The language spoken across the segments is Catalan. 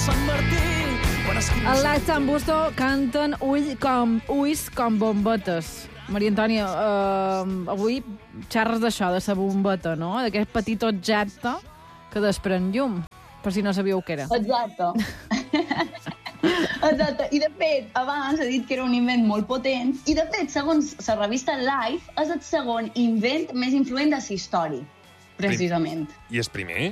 Sant Martí. El Lights and Busto canten ulls com bombetes. Maria Antònia, avui xerres d'això, de sa bombeta, no? D'aquest petit objecte que desprèn llum, per si no sabíeu què era. Exacte. Exacte. I de fet, abans he dit que era un invent molt potent, i de fet, segons la revista Life, és el segon invent més influent de la història, precisament. I és primer?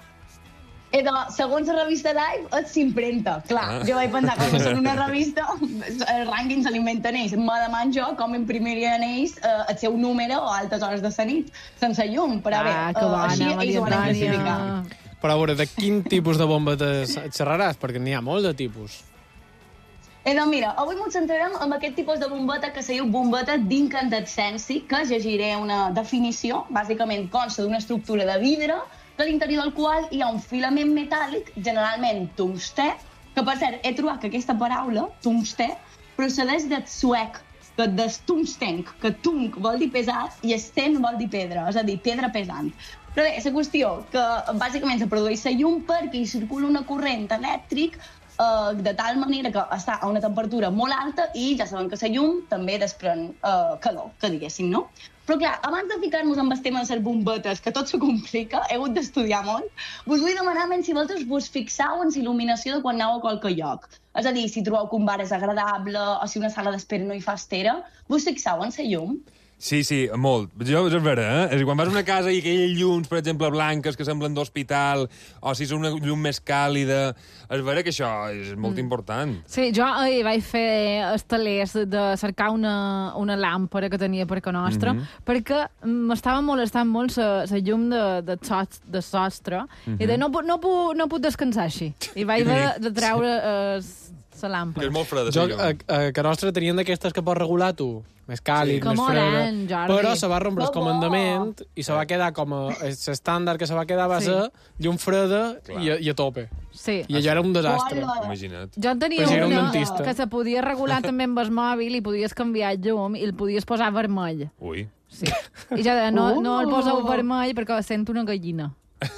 Segons la revista Life, és s'imprenta. Clar, jo vaig pensar que són una revista, el rànquing se l'inventen ells. M'ha de jo com imprimirien ells el seu número a altes hores de la nit, sense llum. Però bé, així ells ho van classificar. Però a veure, de quin tipus de bombetes xerraràs? Perquè n'hi ha molt de tipus. Mira, avui ens centrarem en aquest tipus de bombeta que se diu bombeta d'incandescència, que llegiré una definició. Bàsicament consta d'una estructura de vidre a l'interior del qual hi ha un filament metàl·lic, generalment tungstè, que per cert, he trobat que aquesta paraula, tungstè, procedeix del suec, que del tungstenc, que tung vol dir pesat i sten vol dir pedra, és a dir, pedra pesant. Però bé, la qüestió que bàsicament se produeix la llum perquè hi circula una corrent elèctric de tal manera que està a una temperatura molt alta i ja sabem que la llum també desprèn calor, que diguéssim, no? Però clar, abans de ficar-nos amb el tema de les bombetes, que tot s'ho complica, he hagut d'estudiar molt, vos vull demanar si vosaltres vos fixeu en la il·luminació de quan aneu a qualque lloc. És a dir, si trobeu que un bar és agradable o si una sala d'espera no hi fa estera, vos fixeu en la llum? Sí, molt. Jo, és vera, eh? Quan vas a una casa i aquelles llums, per exemple, blanques, que semblen d'hospital, o si és una llum més càlida, és vera que això és molt important. Sí, jo ahir vaig fer estalers de cercar una làmpara que tenia per que nostra, perquè m'estava molestant molt la llum de sostre, i de no puc descansar així. I vaig haver de treure la làmpara. És molt freda, jo, a que nostra tenien d'aquestes que pots regular tu, més càlid, més freda, però se va rompre el comandament i se va quedar com l'estàndard que se va quedar va ser llum freda i a tope. Sí. I allò era un desastre. Imagina't. Jo en tenia una que se podia regular també amb el mòbil i podies canviar el llum i el podies posar vermell. Ui. Sí. I ja no el poseu vermell perquè sento una gallina.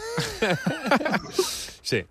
Sí.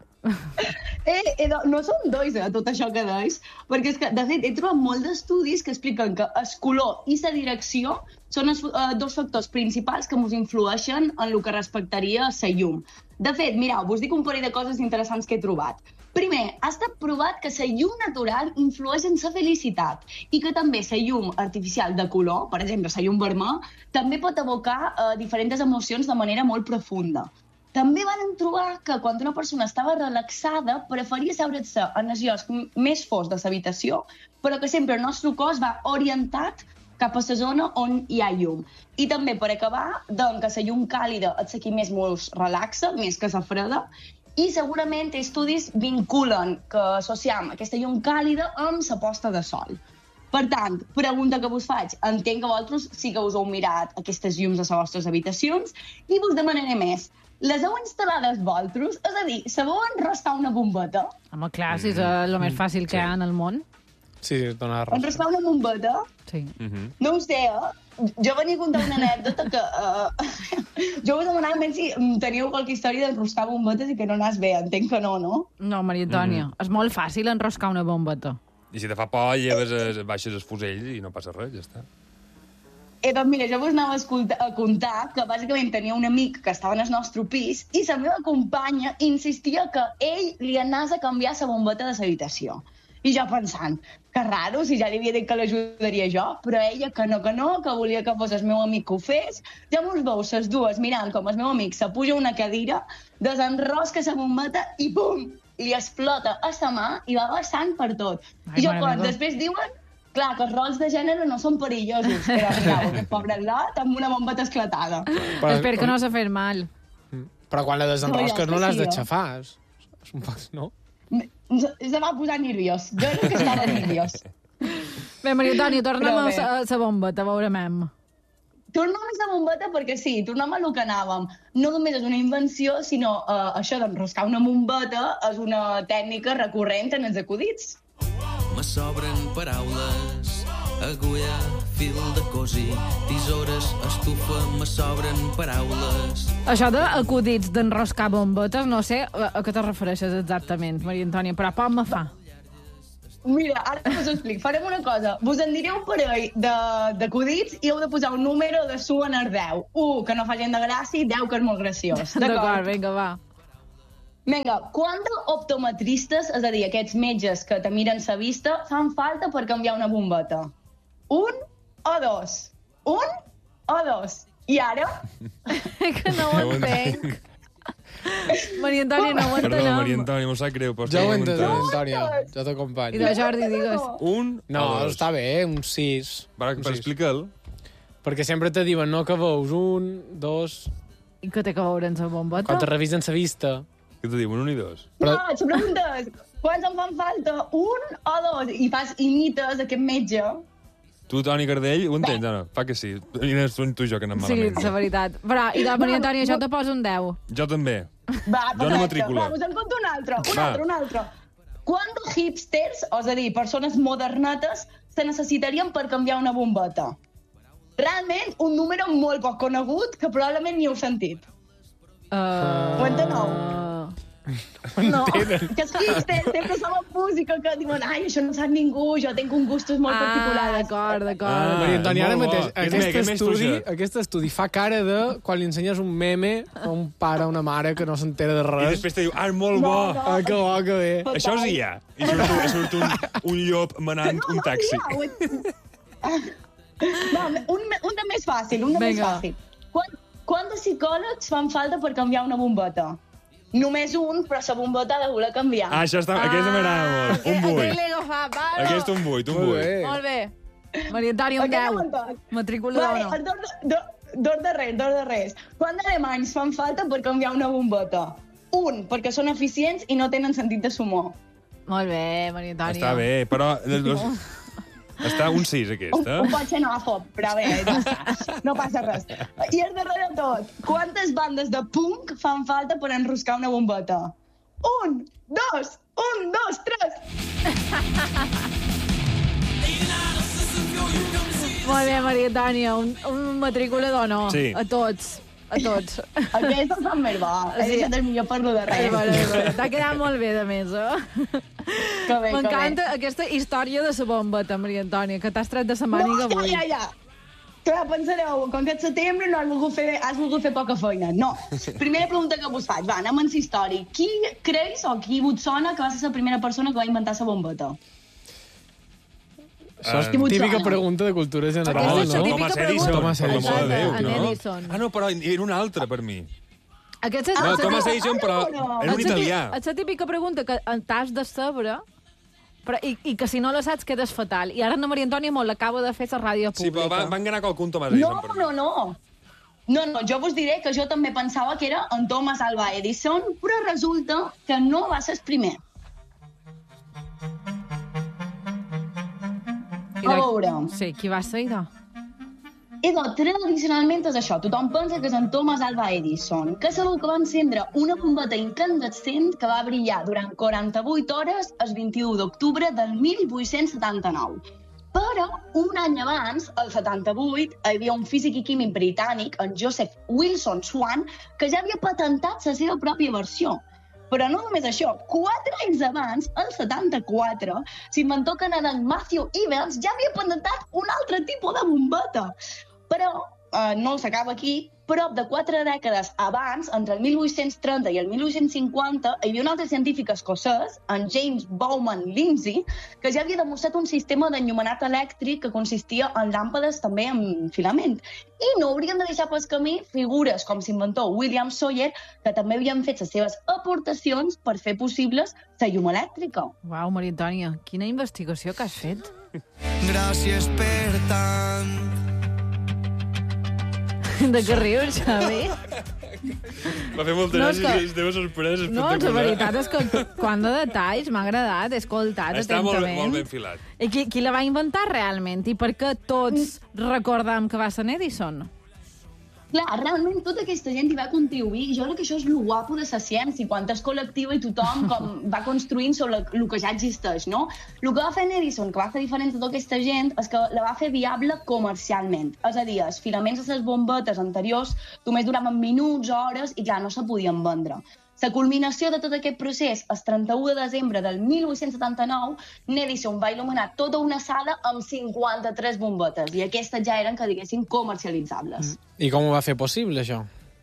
No són dois, tot això que deis, perquè és que, de fet, he trobat molts d'estudis que expliquen que el color i la direcció són els dos factors principals que ens influeixen en el que respectaria la llum. De fet, mireu, vos dic un parell de coses interessants que he trobat. Primer, ha estat provat que la llum natural influeix en la felicitat i que també la llum artificial de color, per exemple, la llum vermell, també pot evocar diferents emocions de manera molt profunda. També van trobar que quan una persona estava relaxada preferia seure's en el lloc més fosc de l'habitació, però que sempre el nostre cos va orientat cap a la zona on hi ha llum. I també, per acabar, doncs, que la llum càlida és la que més ens relaxa, més que la freda, i segurament estudis vinculen que associem aquesta llum càlida amb la posta de sol. Per tant, pregunta que vos faig, entenc que vosaltres sí que us heu mirat aquestes llums a les vostres habitacions i vos demanaré més. Les heu instal·lades vosaltres? És a dir, sabeu enroscar una bombeta? Home, clar, si és el més fàcil que hi ha en el món. Sí, dona raó. Enroscar una bombeta? Sí. No ho sé, Jo venia a contar una anècdota que... Jo us demanava si teniu qualque història d'enroscar bombetes i que no anàs bé. Entenc que no, no? No, Maria Antònia, és molt fàcil enroscar una bombeta. I si te fa por, baixes el fusell i no passa res, ja està. Doncs mira, jo vos anava a contar que bàsicament tenia un amic que estava en el nostre pis i la meva companya insistia que ell li anés a canviar la bombeta de l'habitació. I jo pensant, que raro, si ja li havia dit que l'ajudaria jo, però ella que no, que volia que fos el meu amic que ho fes. Ja mos veu les dues mirant com el meu amic se puja a una cadira, desenrosca la bombeta i pum! Li explota a la mà i va vessant per tot. I jo quan després diuen... Clar, que els rols de gènere no són perillosos, però mireu, aquest pobre lot amb una bombeta esclatada. Espero que no s'ha fet mal. Però quan la desenrosques no l'has d'aixafar. És un poc, no? Se va posar nerviós. Jo crec que estava nerviós. Bé, Maria Antònia, tornem a la bombeta, veurem. Tornem a la bombeta perquè sí, tornem a lo que anàvem. No només és una invenció, sinó això d'enroscar una bombeta és una tècnica recurrent en els acudits. Me sobren paraules agulla, fil de cosir, tisores, estufa, me sobren paraules. Això d'acudits d'enroscar bombetes, no sé a què te refereixes exactament, Maria Antònia, però pot me fa. Mira, ara us ho explico. Farem una cosa. Vos en diré un parell d'acudits i heu de posar un número de su en el 10. 1, que no fa gent de gràcia, 10, que és molt graciós. D'acord, vinga, va. Vinga, quant d'optometristes, és a dir, aquests metges que te miren sa vista, fan falta per canviar una bombeta? 1 o 2? 1 o 2? I ara? Que no ho entenc. Maria Antònia, no ho entenem. Perdó, Maria Antònia, m'ho sap greu. Jo ho entenc, Antònia. Jo t'acompanyo. I de Jordi, digues. Un No, o dos? està bé, un 6. Per explica'l. Perquè sempre te diuen, no, que veus 1, 2... I que té que veure en sa bombeta? Quan te revisen sa vista. Què t'ho diuen, 1 i 2? Però- No, si preguntes quants en fan falta, 1 o 2? I imites aquest metge. Tu, Toni Cardell, ho entens o no? Fa que sí. Quines són tu i jo que anem Sí, malament. la veritat. Però, i de Maria Antònia, jo te poso un 10. Jo també. Va, Jo no matriculo. Va, us en conto un altre, Va. un altre. Quant de hipsters, és a dir, persones modernetes, se necessitarien per canviar una bombeta? Realment, un número molt poc conegut que probablement ni heu sentit. Ho enteneu? No, que els hipsters sempre som en música que diuen ai, això no sap ningú, jo tinc un gustos molt particulars. D'acord, d'acord. Ah, Maria Antònia, ara molt bo. mateix, Què més fluixa? aquest estudi fa cara de quan li ensenyes un meme a un pare o una mare que no s'entera de I res. després te diu, ah, és molt bo. No. Ah, que bo, que bé. Això és IA. I surt un llop manant un taxi. No, un de més fàcil, un de més Vinga. fàcil. Quant de psicòlegs fan falta per canviar una bombeta? Només un, però la bombeta ha de voler canviar. Ah, això està... Aquesta m'agrada molt. Un Aquell 8. l'he agafat, va. Aquest un 8, un Molt 8. bé. Molt bé. Maria Antònia, un Aquest 10. aguantat. Matricula Vale, o no? dos de res. Quants alemanys fan falta per canviar una bombeta? Un, perquè són eficients i no tenen sentit de sumor. Molt bé, Maria Antònia. Està bé, però... Està un 6, aquest, Un eh? pot ser nòfob, però bé, no passa res. I el darrere de tot, quantes bandes de punk fan falta per enroscar una bombeta? 1, 2, 1, 2, 3. Molt bé, Maria Antònia. Un matriculador no. Sí. A tots. A tots. Aquests són més bo. He deixat el millor parlo de res. T'ha quedat molt bé, de més, eh? Que bé, M'encanta aquesta història de la bombeta, Maria Antònia, que t'has tret de la No, màniga avui. ja. Clar, pensareu, com que és setembre no has volgut fer poca feina. No. Primera pregunta que vos faig. Va, anem en història. Qui creus o qui vos sona que va ser la primera persona que va inventar la bombeta? Això és Qui vos típica sona? pregunta de cultura general, Aquesta és la no? típica Thomas pregunta. Edison. Thomas per Edison. l'amor de Déu, En no? Edison. Ah, no, però era un altre per mi. Aquesta és No, la Thomas típica- Edison, però era un italià. És la típica pregunta que t'has de saber, però, i que si no la saps quedes fatal. I ara la Maria Antònia molt l'acaba de fer a la ràdio Sí, pública. però van ganar qualcun Thomas Edison No, per mi. no. No, jo vos diré que jo també pensava que era en Thomas Alva Edison, però resulta que no va ser el primer. I A veure. Sí, qui va ser, idò? Tradicionalment és això. Tothom pensa que és en Thomas Alva Edison, que és el que va encendre una bombeta incandescent que va brillar durant 48 hores el 21 d'octubre del 1879. Però un any abans, el 78, hi havia un físic i químic britànic, en Joseph Wilson Swan, que ja havia patentat la seva pròpia versió. Però no només això, 4 anys abans, el 74, l'inventor canadenc Matthew Evans ja havia patentat un altre tipus de bombeta. Però no s'acaba aquí. Prop de 4 dècades abans, entre el 1830 i el 1850, hi havia un altre científic escocès, en James Bowman Lindsay, que ja havia demostrat un sistema d'enllumenat elèctric que consistia en làmpades també amb filament. I no haurien de deixar pel camí figures com l'inventor William Sawyer, que també havien fet les seves aportacions per fer possibles la llum elèctrica. Uau, Maria Antònia, quina investigació que has fet. Gràcies per tant. De què rius, Xavi? Va fer molta No, gràcia és que- les teves sorpreses. No, la veritat és que quant de detalls m'ha agradat, he escoltat Està molt atentament. ben filat. I qui la va inventar realment? I per què tots recordam que va ser en Edison? Clar, realment tota aquesta gent hi va contribuir i jo crec que això és el guapo de la ciència, quan és col·lectiva i tothom com va construint sobre el que ja existeix, no? El que va fer Edison, que va fer diferent de tota aquesta gent, és que la va fer viable comercialment. És a dir, els filaments de les bombetes anteriors només duraven minuts, hores, i clar, no se podien vendre. La culminació de tot aquest procés, el 31 de desembre del 1879, Edison va il·luminar tota una sala amb 53 bombetes, i aquestes ja eren, que diguéssim, comercialitzables. I com ho va fer possible, això?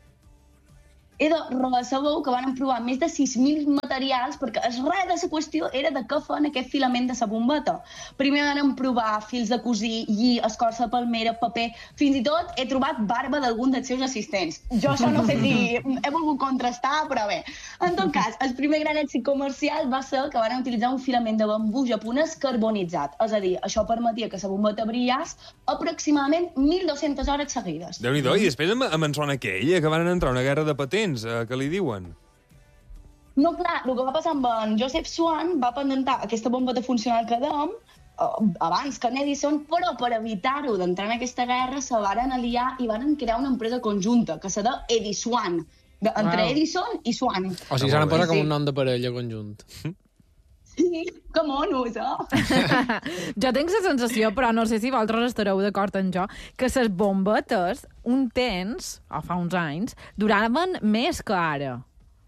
Sabeu que van provar més de 6.000 materials, perquè el res de la qüestió era de què fan aquest filament de la bombeta. Primer van provar fils de cosir, lli, escorça de palmera, paper, fins i tot he trobat barba d'algun dels seus assistents. Jo això no sé si he volgut contrastar, però bé. En tot cas, el primer gran èxit comercial va ser que van utilitzar un filament de bambú japonès carbonitzat. És a dir, això permetia que la bombeta brillés aproximadament 1.200 hores seguides. Déu-n'hi-do, i després amb en Son aquella, que van entrar una guerra de patents, que li diuen? No, clar, el que va passar amb en Joseph Swan va patentar aquesta bombeta funcional que dèiem abans que en Edison, però per evitar-ho d'entrar en aquesta guerra se varen aliar i varen crear una empresa conjunta, que se de Ediswan, entre Edison i Swan. O sigui, s'han posat com un nom de parella conjunt. Sí, que monos, Jo tinc la sensació, però no sé si vosaltres estareu d'acord amb jo, que les bombetes, un temps, o fa uns anys, duraven més que ara.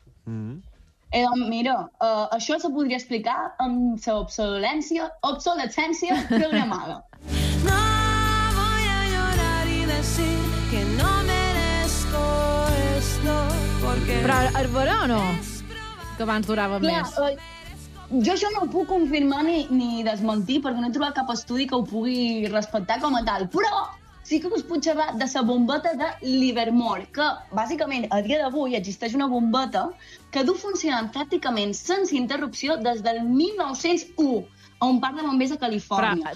Mira, això se podria explicar amb la obsolescència programada. No voy a llorar y decir que no merezco esto porque... Però és vera o no? Que abans durava més. Jo això no ho puc confirmar ni desmentir, perquè no he trobat cap estudi que ho pugui respectar com a tal, però sí que us puc xerrar de la bombeta de Livermore, que bàsicament a dia d'avui existeix una bombeta que du funcionant pràcticament sense interrupció des del 1901 a un parc de bombers a Califòrnia.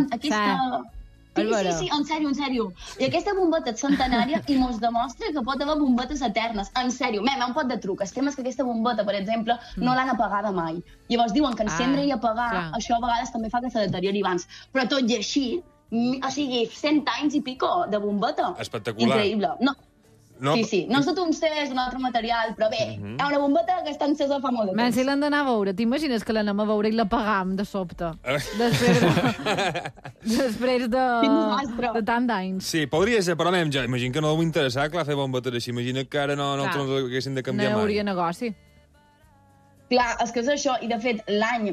Sí, en sèrio. I aquesta bombeta és centenària i mos demostra que pot haver bombetes eternes. En sèrio, un pot de truc. El tema és que aquesta bombeta, per exemple, no l'han apagada mai. Llavors diuen que encendre i apagar, això a vegades també fa que se deteriori abans. Però tot i així, o sigui, 100 anys i pico de bombeta. Espectacular. Increïble. Sí, no és tot un cés, un altre material, però bé, hi ha una bombeta que està encesa fa molt de temps. Si l'hem d'anar a veure, t'imagines que l'anem a veure i l'apagam de sobte? Després de tant d'anys. Sí, podria ser, però jo imagino que no deu interessar, clar, fer bombetes així. Imagina que ara no ens haguessin de canviar mai. No hi hauria negoci. Clar, és que és això, i de fet, l'any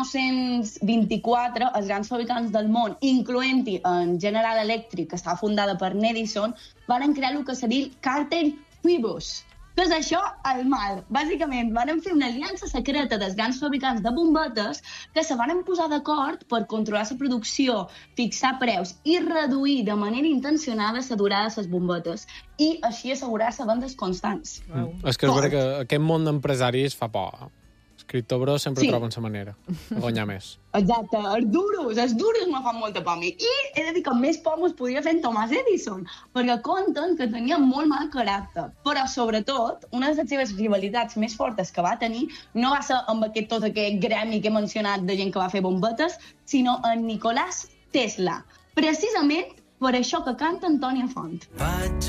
1924, els grans fabricants del món, incloent-hi en General Electric, que estava fundada per Edison, van crear el que seria el Carter Phoebus. Què és això? El mal. Bàsicament, van fer una aliança secreta dels grans fabricants de bombetes que se van posar d'acord per controlar la producció, fixar preus i reduir de manera intencionada la durada de les bombetes i així assegurar-se vendes constants. És que és vera que aquest món d'empresaris fa por. Escriptor bro sempre troben la manera de guanyar més. Exacte, els duros me fan molta por a mi. I he de dir que més por mos podria fer en Thomas Edison, perquè conten que tenia molt mal caràcter. Però, sobretot, una de les seves rivalitats més fortes que va tenir no va ser amb tot aquest gremi que he mencionat de gent que va fer bombetes, sinó en Nicolás Tesla. Precisament per això que canta Antònia Font.